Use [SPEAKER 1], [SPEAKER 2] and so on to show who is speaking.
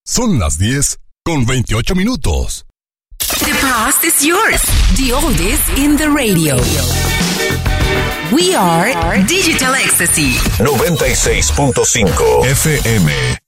[SPEAKER 1] Son las 10:28.
[SPEAKER 2] The past is yours. The oldies in the radio. We are Digital Ecstasy
[SPEAKER 3] 96.5 FM.